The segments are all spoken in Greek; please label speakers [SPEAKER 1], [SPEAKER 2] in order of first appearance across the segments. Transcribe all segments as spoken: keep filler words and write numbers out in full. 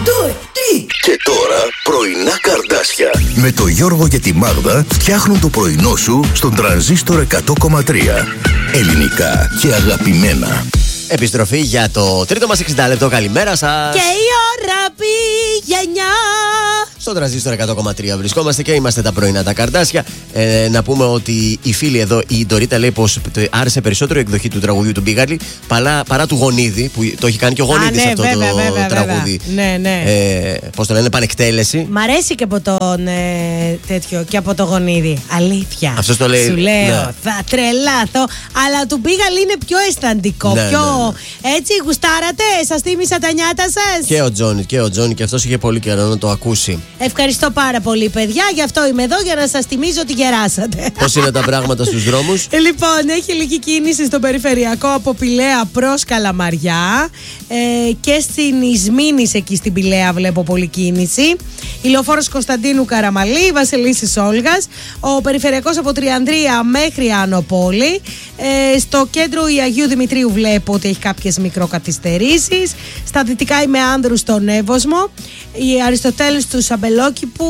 [SPEAKER 1] δύο, τρία.
[SPEAKER 2] Και τώρα πρωινά καρδάσια. Με το Γιώργο και τη Μάγδα φτιάχνουν το πρωινό σου στον Τρανζίστορ εκατό κόμμα τρία. Ελληνικά και αγαπημένα.
[SPEAKER 3] Επιστροφή για το τρίτο μας εξήντα λεπτό. Καλημέρα σας.
[SPEAKER 1] Και η ώρα πήγαινε.
[SPEAKER 3] Στο Τρανζίστορ εκατό κόμμα τρία βρισκόμαστε και είμαστε τα πρωινά τα καρδάσια. Ε, να πούμε ότι η φίλη εδώ, η Ντορίτα, λέει πως άρεσε περισσότερο η εκδοχή του τραγουδιού του Μπίγαλη παρά, παρά του Γονίδη, που το έχει κάνει και ο Γονίδης ναι, αυτό βέβαια, το βέβαια, τραγούδι.
[SPEAKER 1] Ναι, ναι.
[SPEAKER 3] Ε, πώς το λένε, πανεκτέλεση.
[SPEAKER 1] Μ' αρέσει και από τον ε, τέτοιο και από το Γονίδη. Αλήθεια.
[SPEAKER 3] Αυτό το λέει.
[SPEAKER 1] Σου λέω,
[SPEAKER 3] ναι.
[SPEAKER 1] θα τρελάθω. Αλλά του Μπίγαλη είναι πιο αισθαντικό.
[SPEAKER 3] Ναι,
[SPEAKER 1] πιο.
[SPEAKER 3] Ναι, ναι.
[SPEAKER 1] Έτσι, γουστάρατε, σας θύμισα τα νιάτα σας.
[SPEAKER 3] Και ο Τζόνι, και ο Τζόνι, και αυτός είχε πολύ καιρό να το ακούσει.
[SPEAKER 1] Ευχαριστώ πάρα πολύ, παιδιά. Γι' αυτό είμαι εδώ, για να σας θυμίζω ότι γεράσατε.
[SPEAKER 3] Πώς είναι τα πράγματα στους δρόμους?
[SPEAKER 1] Λοιπόν, έχει λίγη κίνηση στο περιφερειακό από Πηλαία προς Καλαμαριά ε, και στην Ισμήνης, εκεί στην Πηλαία βλέπω πολύ κίνηση. Ηλιοφόρος Κωνσταντίνου Καραμαλή, Βασιλίσσης Όλγας. Ο περιφερειακός από Τριανδρία μέχρι Άνω Πόλη. Ε, στο κέντρο η Αγίου Δημητρίου βλέπω ότι έχει κάποιες μικροκαθυστερήσεις. Στα δυτικά είμαι Άνδρου στον Εύωσμο. Η Αριστοτέλους του Σαμπελόκηπου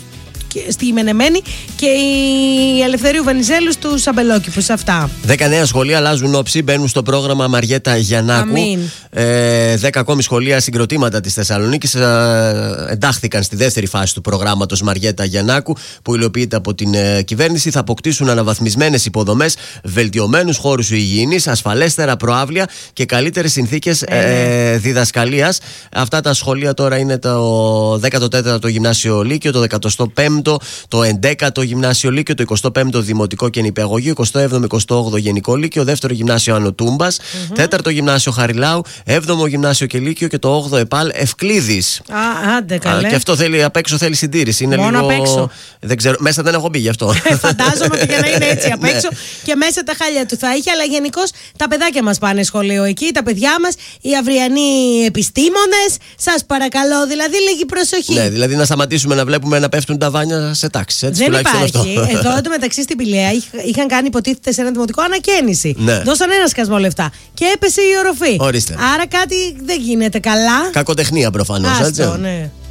[SPEAKER 1] στη Μενεμένη και η Ελευθερίου Βενιζέλου του Σαμπελόκηπου. Αυτά.
[SPEAKER 3] Δέκα νέα σχολεία αλλάζουν όψη, μπαίνουν στο πρόγραμμα Μαριέτα Γιαννάκου. Ε, δέκα ακόμη σχολεία συγκροτήματα της Θεσσαλονίκης ε, εντάχθηκαν στη δεύτερη φάση του προγράμματος Μαριέτα Γιαννάκου, που υλοποιείται από την ε, κυβέρνηση. Θα αποκτήσουν αναβαθμισμένες υποδομές, βελτιωμένους χώρους υγιεινής, ασφαλέστερα προαύλια και καλύτερες συνθήκες ε, διδασκαλίας. Αυτά τα σχολεία τώρα είναι το δέκατο τέταρτο Γυμνάσιο Λύκειο, το δεκατό πέμπτο το ενδέκατο Γυμνάσιο Λύκειο, το εικοστό πέμπτο Δημοτικό και Νηπιαγωγείο, εικοστό έβδομο εικοστό όγδοο Γενικό Λύκειο, δεύτερο Γυμνάσιο Άνω Τούμπας, mm-hmm. τέταρτο Γυμνάσιο Χαριλάου, έβδομο Γυμνάσιο και Λύκειο και το όγδοο ΕΠΑΛ Ευκλήδης.
[SPEAKER 1] Α, άντε καλέ.
[SPEAKER 3] Α, και αυτό θέλει απ' έξω, θέλει συντήρηση. Είναι
[SPEAKER 1] μόνο
[SPEAKER 3] λίγο...
[SPEAKER 1] απ' έξω.
[SPEAKER 3] Δεν ξέρω, μέσα δεν έχω μπει γι' αυτό.
[SPEAKER 1] Φαντάζομαι ότι για να είναι έτσι απ' έξω και μέσα τα χάλια του θα είχε, αλλά γενικώς τα παιδάκια μας πάνε σχολείο εκεί, τα παιδιά μας, οι αυριανοί επιστήμονες. Σας παρακαλώ, δηλαδή λίγη προσοχή.
[SPEAKER 3] Ναι, δηλαδή να σταματήσουμε να βλέπουμε να πέφτουν τα βάνια σε τάξη. Έτσι,
[SPEAKER 1] δεν υπάρχει.
[SPEAKER 3] Αυτό.
[SPEAKER 1] Εδώ εντωμεταξύ στην Πηλαία είχαν κάνει, υποτίθεται, σε ένα δημοτικό ανακαίνιση.
[SPEAKER 3] Ναι.
[SPEAKER 1] Δώσαν ένα σκασμό λεφτά και έπεσε η οροφή.
[SPEAKER 3] Ορίστε.
[SPEAKER 1] Άρα κάτι δεν γίνεται καλά.
[SPEAKER 3] Κακοτεχνία προφανώς.
[SPEAKER 1] Άστο, ναι.